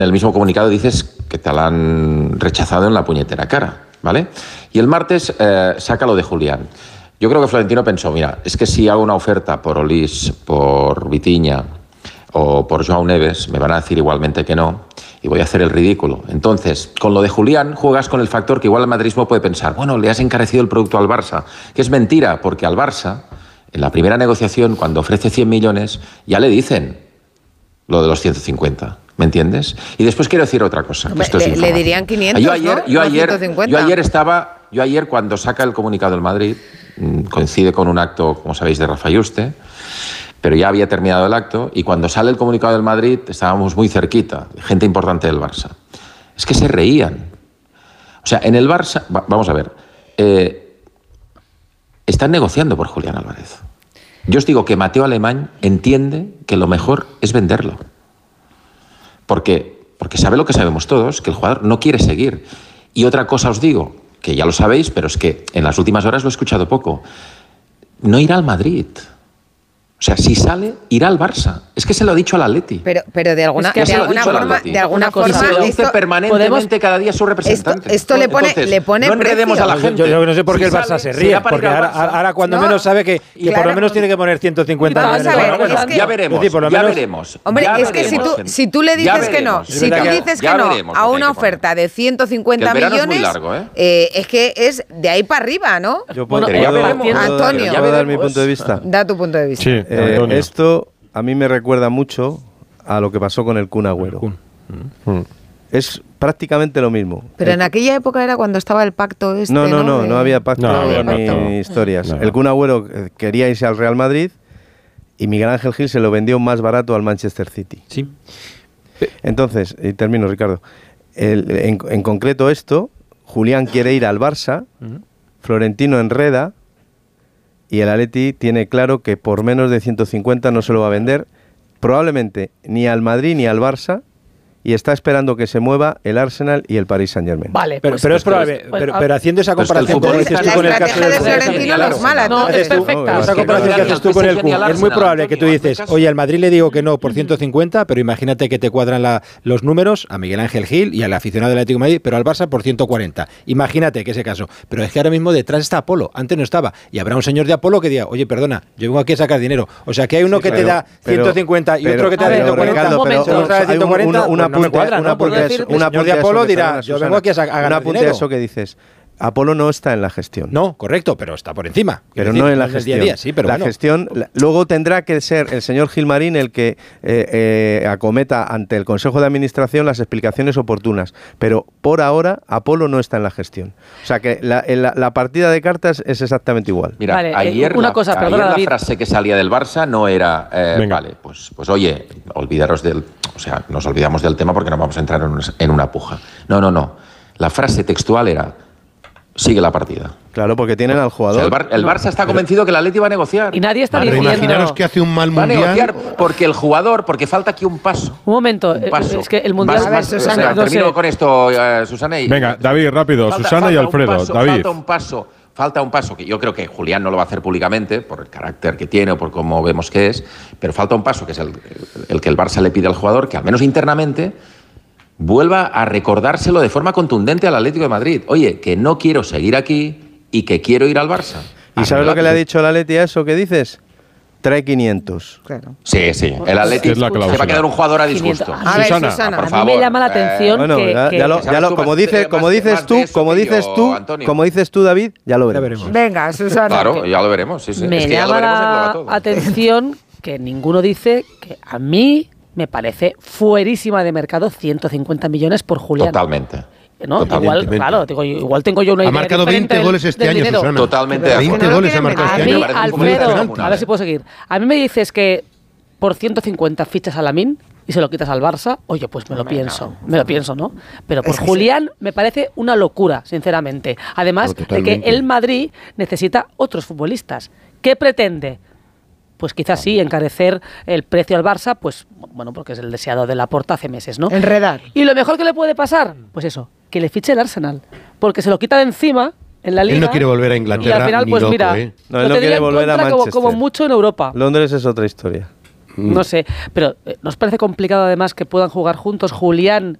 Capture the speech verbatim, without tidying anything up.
el mismo comunicado dices que te la han rechazado en la puñetera cara, ¿vale? Y el martes eh, saca lo de Julián. Yo creo que Florentino pensó, mira, es que si hago una oferta por Olís, por Vitinha o por Joao Neves, me van a decir igualmente que no y voy a hacer el ridículo. Entonces, con lo de Julián juegas con el factor que igual el madridismo puede pensar, bueno, le has encarecido el producto al Barça, que es mentira, porque al Barça, en la primera negociación, cuando ofrece cien millones, ya le dicen lo de los ciento cincuenta. ¿Me entiendes? Y después quiero decir otra cosa. Hombre, esto le, le dirían quinientos, yo ayer, ¿no? Yo ayer, ciento cincuenta. yo ayer estaba, yo ayer cuando saca el comunicado del Madrid, coincide con un acto, como sabéis, de Rafa Yuste, pero ya había terminado el acto, y cuando sale el comunicado del Madrid estábamos muy cerquita, gente importante del Barça. Es que se reían. O sea, en el Barça, vamos a ver, eh, están negociando por Julián Álvarez. Yo os digo que Mateo Alemán entiende que lo mejor es venderlo. ¿Por qué? Porque sabe lo que sabemos todos, que el jugador no quiere seguir. Y otra cosa os digo, que ya lo sabéis, pero es que en las últimas horas lo he escuchado poco. No irá al Madrid. O sea, si sale, irá al Barça. Es que se lo ha dicho al Atleti. Pero, pero de alguna, es que de alguna forma, de alguna forma, y se lo dice esto, permanentemente podemos, cada día su representante. Esto, esto le pone, Entonces, le pone no enredemos precio. a la gente. Yo, yo no sé por qué si el Barça sale, se ríe, porque ahora, ahora cuando no, menos sabe que, que claro, por lo menos tiene que poner ciento cincuenta vamos millones. a ver, Bueno, es que, ya veremos, es decir, por lo ya menos, veremos. Hombre, ya es que si tú, si tú le dices que no, si tú dices que no veremos, a una oferta de ciento cincuenta millones, es, largo, ¿eh? Eh, es que es de ahí para arriba, ¿no? Yo puedo, bueno, ya veremos. Antonio, ya ¿puedo dar mi punto de vista? Da tu punto de vista. Sí, eh, Antonio. Esto a mí me recuerda mucho a lo que pasó con el Kun Agüero. Mm. Es prácticamente lo mismo. Pero el, en aquella época era cuando estaba el pacto este, no, no, ¿no? no, De... no había pacto No, había ni pacto. historias. No. El Kun Agüero quería irse al Real Madrid y Miguel Ángel Gil se lo vendió más barato al Manchester City. Sí. Entonces, y termino, Ricardo. El, en, en concreto esto, Julián quiere ir al Barça, uh-huh. Florentino enreda y el Atleti tiene claro que por menos de ciento cincuenta no se lo va a vender, probablemente ni al Madrid ni al Barça, y está esperando que se mueva el Arsenal y el Paris Saint-Germain. Vale, pero, pues, pero es pues, probable, pues, pero, pues, pero haciendo esa comparación como dices tú con el caso del de Florentino no es mala. No, es perfecta. Esa comparación que haces tú con el Q, es muy probable que tú dices, oye, al Madrid le digo que no por ciento cincuenta, pero imagínate que te cuadran la, los números a Miguel Ángel Gil y al aficionado del Atlético de Madrid, pero al Barça por ciento cuarenta. Imagínate que ese caso. Pero es que ahora mismo detrás está Apolo, antes no estaba. Y habrá un señor de Apolo que diga, oye, perdona, yo vengo aquí a sacar dinero. O sea, que hay uno sí, que claro, te da ciento cincuenta pero, y otro que te da ciento cuarenta. Ricardo, pero otro te da ciento cuarenta, una pues no me cuadra, ¿no? Una Decir, una señor de Apolo dirá, yo vengo aquí a, a ganar una punta dinero. Eso que dices, Apolo no está en la gestión. No, correcto, pero está por encima. Pero decir, no en la no gestión. Día a día, sí, pero la bueno. gestión, la, luego tendrá que ser el señor Gilmarín el que eh, eh, acometa ante el Consejo de Administración las explicaciones oportunas. Pero por ahora, Apolo no está en la gestión. O sea que la, la, la partida de cartas es exactamente igual. Mira, vale, ayer, una la, cosa, ayer perdona, la David. frase que salía del Barça no era, eh, vale, pues, pues oye, olvidaros del... O sea, nos olvidamos del tema porque no vamos a entrar en una, en una puja. No, no, no. La frase textual era, sigue la partida. Claro, porque tienen al jugador. O sea, el, Bar, el Barça está convencido que el Atleti va a negociar. Y nadie está vale, diciendo... Imaginaros que hace un mal mundial. Va a mundial. negociar porque el jugador, porque falta aquí un paso. Un momento, un paso. es que el mundial... Vas, a ver, vas, Susana, o sea, no termino sé. con esto, uh, Susana. Y, Venga, David, rápido. falta, Susana falta y Alfredo. Un paso, David. Falta un paso. Falta un paso, que yo creo que Julián no lo va a hacer públicamente, por el carácter que tiene o por cómo vemos que es, pero falta un paso, que es el, el que el Barça le pide al jugador, que al menos internamente vuelva a recordárselo de forma contundente al Atlético de Madrid. Oye, que no quiero seguir aquí y que quiero ir al Barça. ¿Y sabes lo que le ha dicho el Atleti a eso que dices? Trae quinientos. Claro. Sí, sí. El Atlético se va a quedar un jugador a disgusto. A ver, Susana, Susana. por A favor. mí me llama la atención Eh, bueno, que... ya, que ya lo, ya lo, como dices, como dices tú, como dices tú, como dices tú, David, ya lo veremos. veremos. Venga, Susana. Claro, ya lo veremos. Sí, sí. me Es que ya lo llama veremos, engloba la todo. atención que ninguno dice que a mí me parece fuerísima de mercado ciento cincuenta millones por Julián. Totalmente. ¿No? Totalmente. Igual, claro, digo, igual tengo yo una Ha idea marcado diferente veinte del- goles este del año, dinero. Susana. Totalmente de veinte acuerdo. goles ha marcado A este mí, año. parece un Alfredo, penalti. a ver si puedo seguir. A mí me dices que por ciento cincuenta fichas a Lamine y se lo quitas al Barça, oye, pues me lo Hombre, pienso, no. me lo pienso, ¿no? Pero por Es que Julián me parece una locura, sinceramente. Además No, de que totalmente. el Madrid necesita otros futbolistas. ¿Qué pretende? Pues quizás sí, encarecer el precio al Barça, pues bueno, porque es el deseado de Laporta hace meses, ¿no? Enredar. Y lo mejor que le puede pasar, pues eso, que le fiche el Arsenal, porque se lo quita de encima en la liga. Él no quiere volver a Inglaterra y al final, ni pues loco, mira, ¿eh? No, él lo no tendría quiere en volver a contra como, Manchester. como mucho en Europa. Londres es otra historia. No sé, pero ¿nos parece complicado además que puedan jugar juntos Julián